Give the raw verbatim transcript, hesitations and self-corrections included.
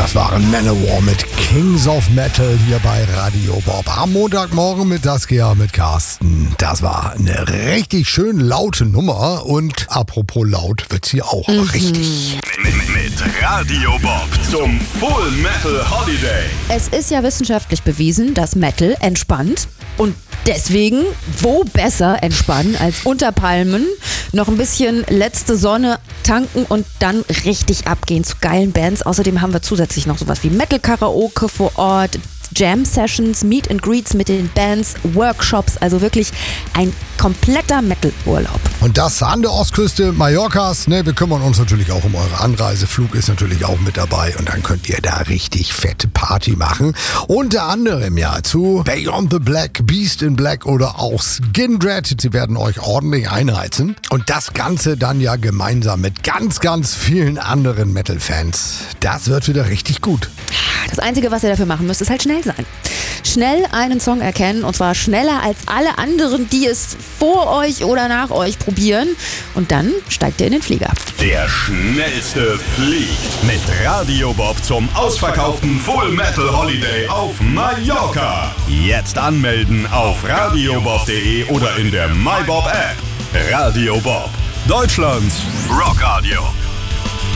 Das waren Manowar mit Kings of Metal hier bei Radio Bob. Am Montagmorgen mit Saskia, mit Carsten. Das war eine richtig schön laute Nummer. Und apropos laut wird's hier auch mhm. richtig. Mit, mit Radio Bob zum Full Metal Holiday. Es ist ja wissenschaftlich bewiesen, dass Metal entspannt. Und deswegen, wo besser entspannen als unter Palmen, noch ein bisschen letzte Sonne tanken und dann richtig abgehen zu geilen Bands. Außerdem haben wir zusätzlich noch sowas wie Metal-Karaoke vor Ort, Jam-Sessions, Meet and Greets mit den Bands, Workshops, also wirklich ein kompletter Metal-Urlaub. Und das an der Ostküste Mallorcas. Ne, wir kümmern uns natürlich auch um eure Anreise. Flug ist natürlich auch mit dabei und dann könnt ihr da richtig fette Party machen. Unter anderem ja zu Beyond the Black, Beast in Black oder auch Skindred. Sie werden euch ordentlich einreizen. Und das Ganze dann ja gemeinsam mit ganz, ganz vielen anderen Metal-Fans. Das wird wieder richtig gut. Das Einzige, was ihr dafür machen müsst, ist halt schnell sein. Schnell einen Song erkennen und zwar schneller als alle anderen, die es vor euch oder nach euch probieren. Und dann steigt ihr in den Flieger. Der schnellste fliegt mit Radio Bob zum ausverkauften Full Metal Holiday auf Mallorca. Jetzt anmelden auf radiobob punkt de oder in der MyBob App. Radio Bob, Deutschlands Rockradio.